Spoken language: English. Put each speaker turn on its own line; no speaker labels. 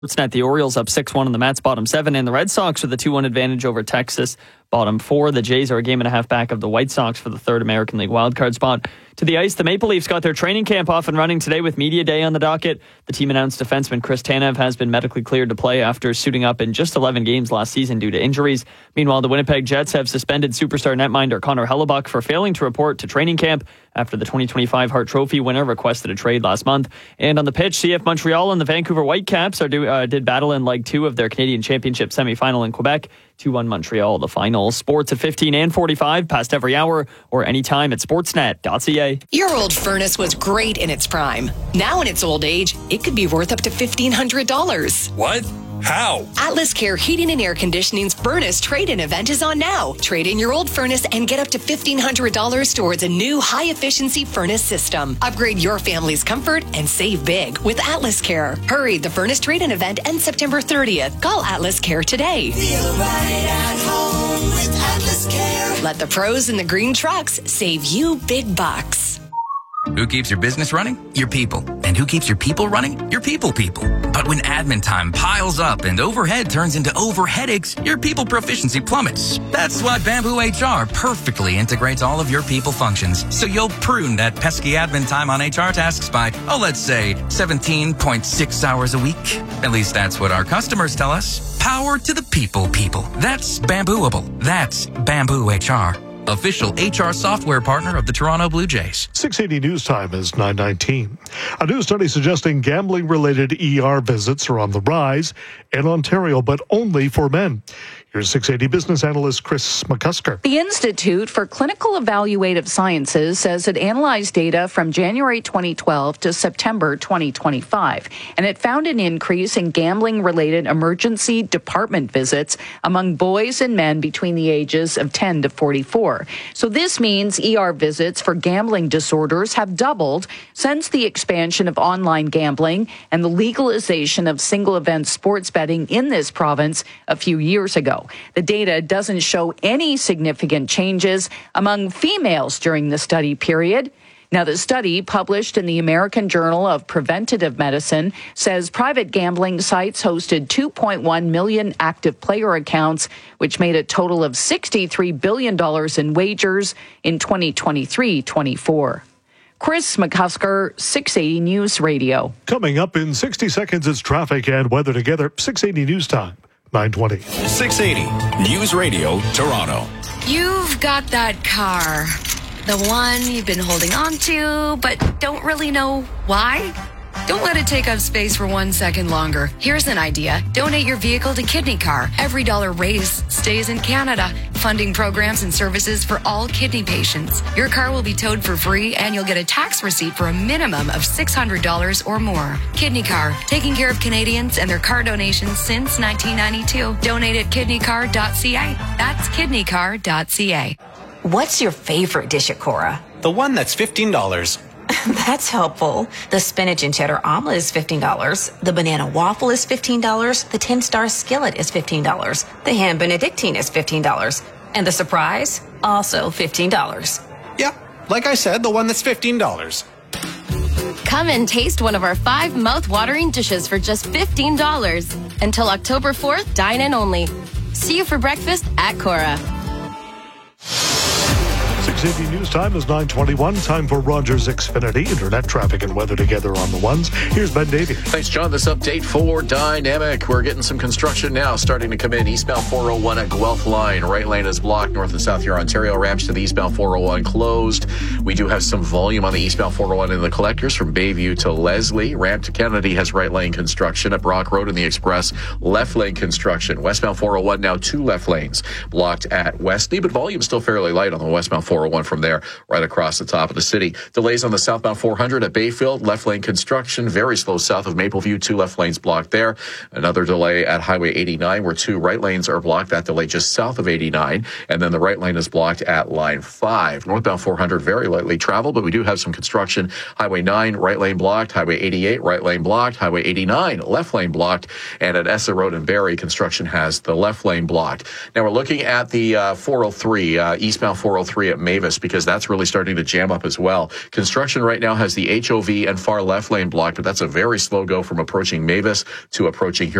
Sportsnet, the Orioles up 6-1 on the Mets, bottom 7, and the Red Sox with a 2-1 advantage over Texas, bottom 4. The Jays are a game and a half back of the White Sox for the third American League wildcard spot. To the ice, the Maple Leafs got their training camp off and running today with Media Day on the docket. The team announced defenseman Chris Tanev has been medically cleared to play after suiting up in just 11 games last season due to injuries. Meanwhile, the Winnipeg Jets have suspended superstar netminder Connor Hellebuck for failing to report to training camp after the 2025 Hart Trophy winner requested a trade last month. And on the pitch, CF Montreal and the Vancouver Whitecaps did battle in Leg 2 of their Canadian Championship semifinal in Quebec. 2-1 Montreal, the final. Sports at 15 and 45, past every hour, or anytime at sportsnet.ca.
Your old furnace was great in its prime. Now in its old age, it could be worth up to $1,500.
What? How?
Atlas Care Heating and Air Conditioning's furnace trade-in event is on now. Trade in your old furnace and get up to $1,500 towards a new high-efficiency furnace system. Upgrade your family's comfort and save big with Atlas Care. Hurry, the furnace trade-in event ends September 30th. Call Atlas Care today.
Feel right at home with Atlas Care.
Let the pros in the green trucks save you big bucks.
Who keeps your business running? Your people. And who keeps your people running? Your people. But when admin time piles up and overhead turns into overheadaches, your people proficiency plummets. That's why Bamboo HR perfectly integrates all of your people functions. So you'll prune that pesky admin time on HR tasks by, let's say 17.6 hours a week. At least that's what our customers tell us. Power to the people. That's Bambooable. That's Bamboo HR. Official HR software partner of the Toronto Blue Jays.
680 News Time is 9:19. A new study suggesting gambling-related ER visits are on the rise in Ontario, but only for men. Here's 680 business analyst Chris McCusker.
The Institute for Clinical Evaluative Sciences says it analyzed data from January 2012 to September 2025, and it found an increase in gambling-related emergency department visits among boys and men between the ages of 10 to 44. So this means ER visits for gambling disorders have doubled since the expansion of online gambling and the legalization of single-event sports betting in this province a few years ago. The data doesn't show any significant changes among females during the study period. Now, the study, published in the American Journal of Preventative Medicine, says private gambling sites hosted 2.1 million active player accounts, which made a total of $63 billion in wagers in 2023-24. Chris McCusker, 680 News Radio.
Coming up in 60 seconds, it's traffic and weather together. 680 News Time. 9:20.
680 News Radio, Toronto.
You've got that car. The one you've been holding on to, but don't really know why? Don't let it take up space for 1 second longer. Here's an idea. Donate your vehicle to Kidney Car. Every dollar raised stays in Canada, funding programs and services for all kidney patients. Your car will be towed for free, and you'll get a tax receipt for a minimum of $600 or more. Kidney Car, taking care of Canadians and their car donations since 1992. Donate at kidneycar.ca. That's kidneycar.ca.
What's your favorite dish at Cora?
The one that's $15.
That's helpful. The spinach and cheddar omelet is $15. The banana waffle is $15. The 10-star skillet is $15. The ham benedictine is $15. And the surprise? Also $15.
Yeah, like I said, the one that's $15.
Come and taste one of our 5 mouth-watering dishes for just $15. Until October 4th, dine in only. See you for breakfast at Cora.
680 News Time is 9:21. Time for Rogers Xfinity. Internet traffic and weather together on the ones. Here's Ben Davey.
Thanks, John. This update for Dynamic. We're getting some construction now starting to come in. Eastbound 401 at Guelph Line. Right lane is blocked north and south here, Ontario. Ramps to the eastbound 401 closed. We do have some volume on the eastbound 401 in the collectors from Bayview to Leslie. Ramp to Kennedy has right lane construction. At Brock Road in the Express, left lane construction. Westbound 401 now 2 left lanes blocked at Wesley, but volume still fairly light on the westbound 401 from there right across the top of the city. Delays on the southbound 400 at Bayfield, left lane construction, very slow south of Mapleview, 2 left lanes blocked there. Another delay at Highway 89 where 2 right lanes are blocked. That delay just south of 89, and then the right lane is blocked at line 5. Northbound 400 very lightly traveled, but we do have some construction. Highway 9 right lane blocked, Highway 88 right lane blocked, Highway 89 left lane blocked, and at Essa Road and Barrie, construction has the left lane blocked. Now we're looking at the 403 eastbound 403 at Maple Mavis, because that's really starting to jam up as well. Construction right now has the HOV and far left lane blocked, but that's a very slow go from approaching Mavis to approaching